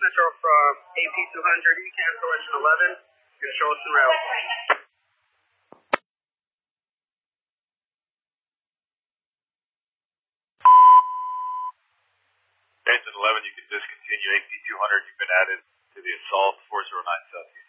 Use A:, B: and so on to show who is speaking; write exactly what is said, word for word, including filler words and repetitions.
A: Metro from A P two hundred, E cancellation eleven, and Charleston Rail.
B: Jason eleven, you can discontinue A P two hundred. You've been added to the assault four zero nine Southeast.